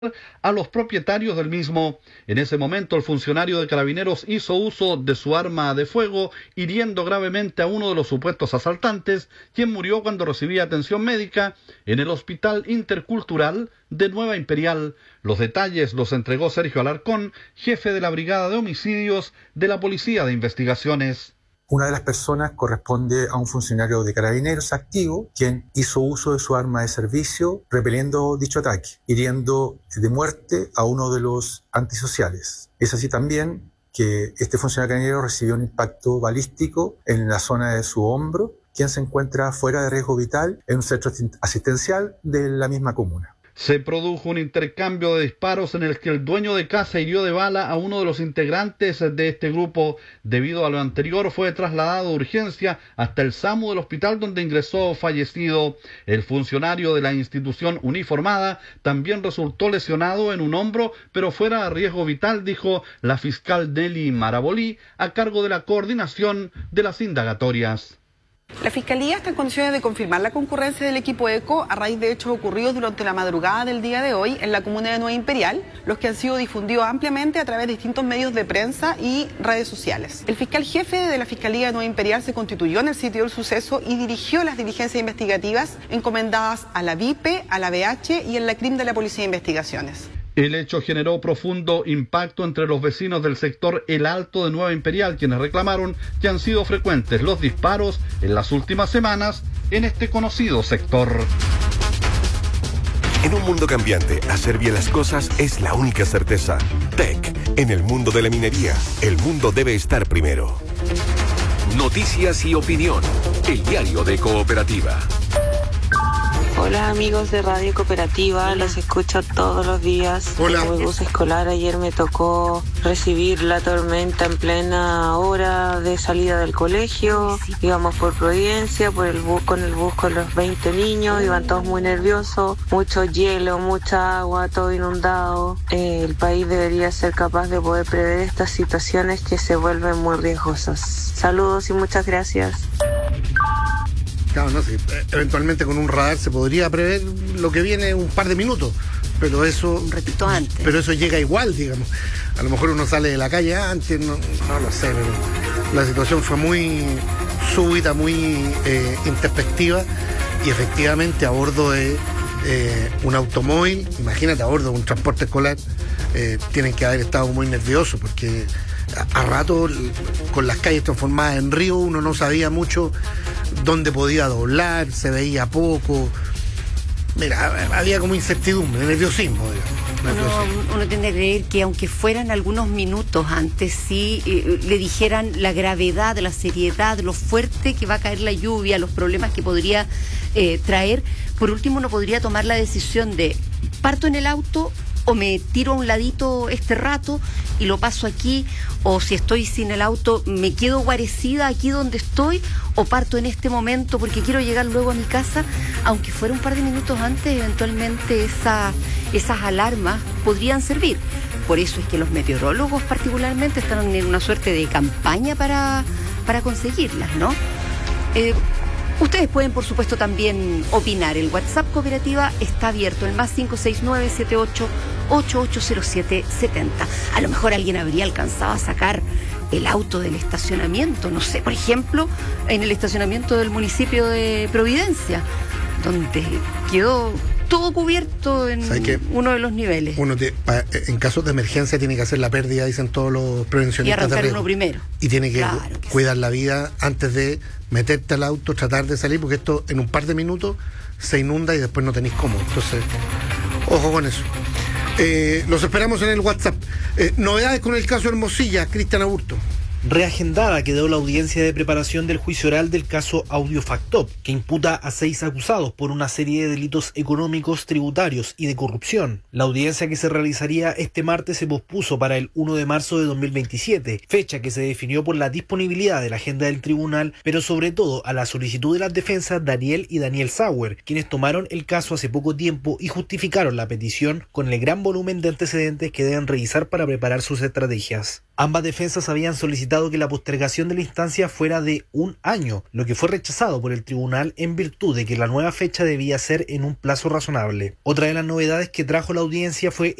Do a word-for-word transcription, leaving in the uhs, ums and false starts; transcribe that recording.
a los propietarios del mismo. En ese momento el funcionario de Carabineros hizo uso de su arma de fuego, hiriendo gravemente a uno de los supuestos asaltantes, quien murió cuando recibía atención médica en el Hospital Intercultural de Nueva Imperial. Los detalles los entregó Sergio Alarcón, jefe de la Brigada de Homicidios de la Policía de Investigaciones. Una de las personas corresponde a un funcionario de Carabineros activo, quien hizo uso de su arma de servicio repeliendo dicho ataque, hiriendo de muerte a uno de los antisociales. Es así también que este funcionario de Carabineros recibió un impacto balístico en la zona de su hombro, quien se encuentra fuera de riesgo vital en un centro asistencial de la misma comuna. Se produjo un intercambio de disparos en el que el dueño de casa hirió de bala a uno de los integrantes de este grupo. Debido a lo anterior, fue trasladado de urgencia hasta el SAMU del hospital donde ingresó fallecido. El funcionario de la institución uniformada también resultó lesionado en un hombro, pero fuera de riesgo vital, dijo la fiscal Nelly Marabolí, a cargo de la coordinación de las indagatorias. La Fiscalía está en condiciones de confirmar la concurrencia del equipo ECO a raíz de hechos ocurridos durante la madrugada del día de hoy en la comuna de Nueva Imperial, los que han sido difundidos ampliamente a través de distintos medios de prensa y redes sociales. El fiscal jefe de la Fiscalía de Nueva Imperial se constituyó en el sitio del suceso y dirigió las diligencias investigativas encomendadas a la V I P, a la B H y en la C R I M de la Policía de Investigaciones. El hecho generó profundo impacto entre los vecinos del sector El Alto de Nueva Imperial, quienes reclamaron que han sido frecuentes los disparos en las últimas semanas en este conocido sector. En un mundo cambiante, hacer bien las cosas es la única certeza. T E C, en el mundo de la minería, el mundo debe estar primero. Noticias y opinión, el diario de Cooperativa. Hola amigos de Radio Cooperativa, los escucho todos los días. Hola. En mi bus escolar ayer me tocó recibir la tormenta en plena hora de salida del colegio. Íbamos por Providencia, por el bus, con el bus con los veinte niños, iban todos muy nerviosos, mucho hielo, mucha agua, todo inundado. Eh, el país debería ser capaz de poder prever estas situaciones que se vuelven muy riesgosas. Saludos y muchas gracias. Claro, no sé, eventualmente con un radar se podría prever lo que viene un par de minutos, pero eso un ratito antes. Pero eso llega igual, digamos. A lo mejor uno sale de la calle antes, no, no lo sé, pero la situación fue muy súbita, muy eh, introspectiva y efectivamente a bordo de eh, un automóvil, imagínate, a bordo de un transporte escolar, eh, tienen que haber estado muy nerviosos porque a, a rato con las calles transformadas en río uno no sabía mucho dónde podía doblar, se veía poco. Mira, había como incertidumbre, nerviosismo, digamos. Nerviosismo. Uno, uno tiende a creer que aunque fueran algunos minutos antes, sí eh, le dijeran la gravedad, la seriedad, lo fuerte que va a caer la lluvia, los problemas que podría eh, traer, por último uno podría tomar la decisión de parto en el auto o me tiro a un ladito este rato y lo paso aquí, o si estoy sin el auto me quedo guarecida aquí donde estoy o parto en este momento porque quiero llegar luego a mi casa. Aunque fuera un par de minutos antes, eventualmente esa, esas alarmas podrían servir. Por eso es que los meteorólogos particularmente están en una suerte de campaña para, para conseguirlas, ¿no? Eh, Ustedes pueden, por supuesto, también opinar. El WhatsApp Cooperativa está abierto, el más cinco seis nueve siete ocho ocho ocho cero siete siete cero. A lo mejor alguien habría alcanzado a sacar el auto del estacionamiento, no sé, por ejemplo, en el estacionamiento del municipio de Providencia, donde quedó todo cubierto en uno de los niveles. Uno te, pa, en casos de emergencia tiene que hacer la pérdida, dicen todos los prevencionistas. Y arrancar de riesgo. uno primero. Y tiene que, claro que cuidar sí. la vida antes de meterte al auto, tratar de salir, porque esto en un par de minutos se inunda y después no tenéis cómo. Entonces, ojo con eso. Eh, los esperamos en el WhatsApp. Eh, novedades con el caso Hermosilla, Cristian Aburto. Reagendada quedó la audiencia de preparación del juicio oral del caso Audiofactop, que imputa a seis acusados por una serie de delitos económicos, tributarios y de corrupción. La audiencia que se realizaría este martes se pospuso para el primero de marzo de dos mil veintisiete, fecha que se definió por la disponibilidad de la agenda del tribunal, pero sobre todo a la solicitud de las defensas Daniel y Daniel Sauer, quienes tomaron el caso hace poco tiempo y justificaron la petición con el gran volumen de antecedentes que deben revisar para preparar sus estrategias. Ambas defensas habían solicitado solicitado que la postergación de la instancia fuera de un año, lo que fue rechazado por el tribunal en virtud de que la nueva fecha debía ser en un plazo razonable. Otra de las novedades que trajo la audiencia fue